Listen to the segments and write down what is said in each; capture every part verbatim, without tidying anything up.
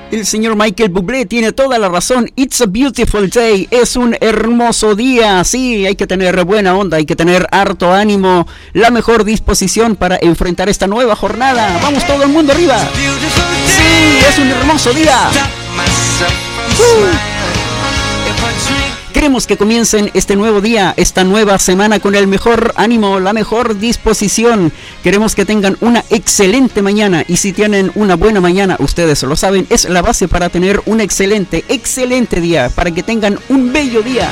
El señor Michael Bublé tiene toda la razón. It's a beautiful day. Es un hermoso día. Sí, hay que tener buena onda, hay que tener harto ánimo, la mejor disposición para enfrentar esta nueva jornada. Vamos todo el mundo arriba. Sí, es un hermoso día. Uh. Queremos que comiencen este nuevo día, esta nueva semana con el mejor ánimo, la mejor disposición. Queremos que tengan una excelente mañana, y si tienen una buena mañana, ustedes lo saben, es la base para tener un excelente, excelente día, para que tengan un bello día.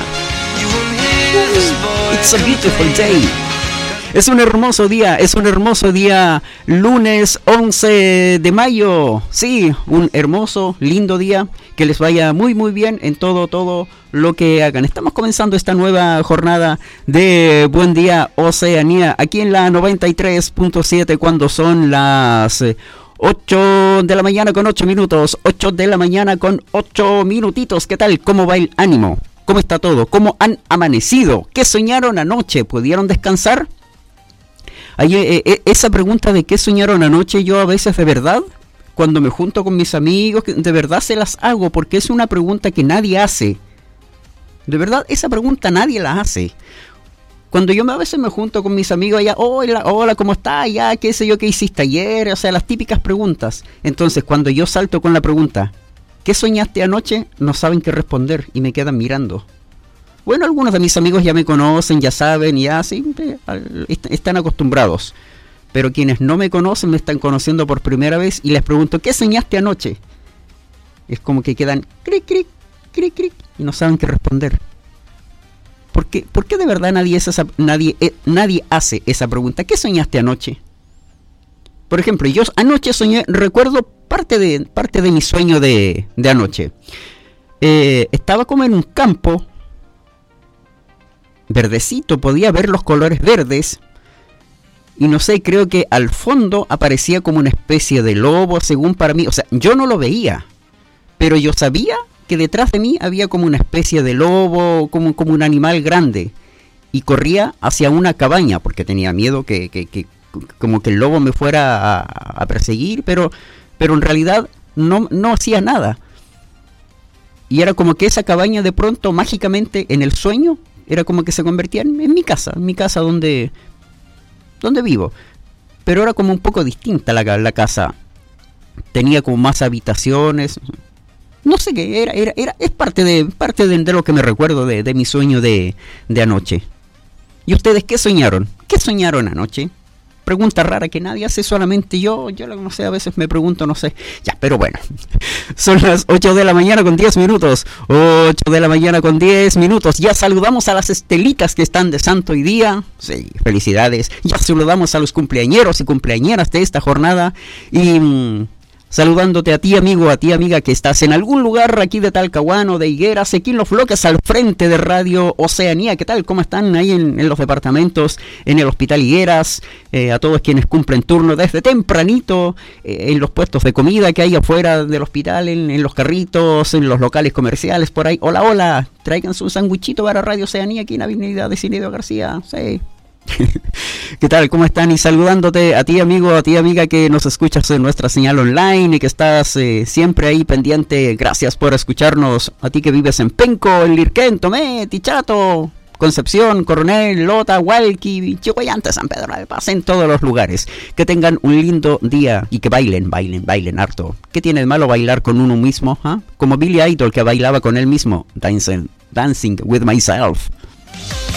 It's a beautiful day. Es un hermoso día, es un hermoso día, lunes once de mayo. Sí, un hermoso, lindo día. Que les vaya muy muy bien en todo, todo lo que hagan. Estamos comenzando esta nueva jornada de Buen Día Oceanía, aquí en la noventa y tres punto siete, cuando son las ocho de la mañana con ocho minutos. ocho de la mañana con ocho minutitos. ¿Qué tal? ¿Cómo va el ánimo? ¿Cómo está todo? ¿Cómo han amanecido? ¿Qué soñaron anoche? ¿Pudieron descansar? Hay, eh, eh, esa pregunta de qué soñaron anoche, yo a veces de verdad, cuando me junto con mis amigos, de verdad se las hago, porque es una pregunta que nadie hace. De verdad, esa pregunta nadie la hace. Cuando yo a veces me junto con mis amigos allá, hola, hola, ¿cómo estás? Ya, qué sé yo, qué hiciste ayer, o sea, las típicas preguntas. Entonces, cuando yo salto con la pregunta, ¿qué soñaste anoche? No saben qué responder y me quedan mirando. Bueno, algunos de mis amigos ya me conocen, ya saben, ya sí, están acostumbrados. Pero quienes no me conocen me están conociendo por primera vez y les pregunto, ¿qué soñaste anoche? Es como que quedan cric, cric, cric, cric y no saben qué responder. ¿Por qué, ¿Por qué de verdad nadie, es esa, nadie, eh, nadie hace esa pregunta? ¿Qué soñaste anoche? Por ejemplo, yo anoche soñé, recuerdo parte de, parte de mi sueño de, de anoche. Eh, estaba como en un campo verdecito, podía ver los colores verdes. Y no sé, creo que al fondo aparecía como una especie de lobo, según para mí. O sea, yo no lo veía, pero yo sabía que detrás de mí había como una especie de lobo, como, como un animal grande. Y corría hacia una cabaña, porque tenía miedo que, que, que como que el lobo me fuera a, a perseguir, pero, pero en realidad no, no hacía nada. Y era como que esa cabaña de pronto, mágicamente, en el sueño, era como que se convertía en, en mi casa, en mi casa donde... donde vivo, pero era como un poco distinta la, la casa, tenía como más habitaciones, no sé qué, era, era, era es parte de parte de, de lo que me recuerdo de, de mi sueño de, de anoche. ¿Y ustedes qué soñaron? ¿Qué soñaron anoche? Pregunta rara que nadie hace, solamente yo, yo no sé, a veces me pregunto, no sé, ya, pero bueno, son las ocho de la mañana con diez minutos, ocho de la mañana con diez minutos, ya saludamos a las estelitas que están de santo hoy día, sí, felicidades, ya saludamos a los cumpleañeros y cumpleañeras de esta jornada, y mmm, saludándote a ti amigo, a ti amiga que estás en algún lugar aquí de Talcahuano, de Higueras, aquí en Los Bloques, al frente de Radio Oceanía. ¿Qué tal? ¿Cómo están ahí en, en los departamentos, en el Hospital Higueras? Eh, a todos quienes cumplen turno desde tempranito, eh, en los puestos de comida que hay afuera del hospital, en, en los carritos, en los locales comerciales, por ahí. Hola, hola, tráiganse un sandwichito para Radio Oceanía aquí en Avenida de Cinedo García. Sí. ¿Qué tal? ¿Cómo están? Y saludándote a ti amigo, a ti amiga que nos escuchas en nuestra señal online y que estás eh, siempre ahí pendiente. Gracias por escucharnos. A ti que vives en Penco, en Lirquén, Tomé, Tichato, Concepción, Coronel, Lota, Hualqui, Chihuayante, San Pedro de Paz, en todos los lugares. Que tengan un lindo día y que bailen, bailen, bailen harto. ¿Qué tiene de malo bailar con uno mismo? ¿eh? Como Billy Idol, que bailaba con él mismo. Dancing, dancing with myself.